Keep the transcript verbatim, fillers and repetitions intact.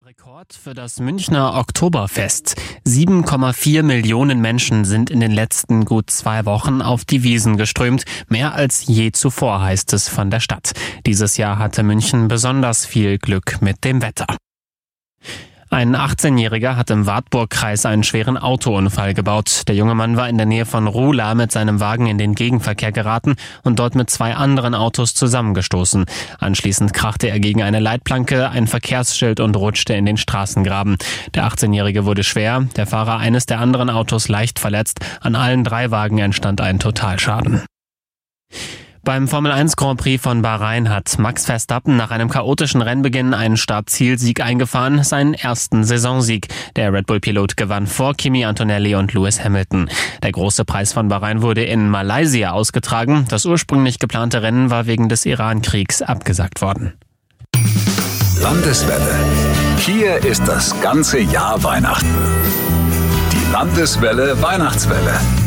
Rekord für das Münchner Oktoberfest. sieben Komma vier Millionen Menschen sind in den letzten gut zwei Wochen auf die Wiesn geströmt. Mehr als je zuvor, heißt es von der Stadt. Dieses Jahr hatte München besonders viel Glück mit dem Wetter. Ein achtzehnjähriger hat im Wartburgkreis einen schweren Autounfall gebaut. Der junge Mann war in der Nähe von Ruhla mit seinem Wagen in den Gegenverkehr geraten und dort mit zwei anderen Autos zusammengestoßen. Anschließend krachte er gegen eine Leitplanke, ein Verkehrsschild und rutschte in den Straßengraben. Der achtzehnjährige wurde schwer, der Fahrer eines der anderen Autos leicht verletzt. An allen drei Wagen entstand ein Totalschaden. Beim Formel eins Grand Prix von Bahrain hat Max Verstappen nach einem chaotischen Rennbeginn einen Start-Ziel-Sieg eingefahren, seinen ersten Saisonsieg. Der Red Bull-Pilot gewann vor Kimi Antonelli und Lewis Hamilton. Der große Preis von Bahrain wurde in Malaysia ausgetragen. Das ursprünglich geplante Rennen war wegen des Iran-Kriegs abgesagt worden. Landeswelle. Hier ist das ganze Jahr Weihnachten. Die Landeswelle Weihnachtswelle.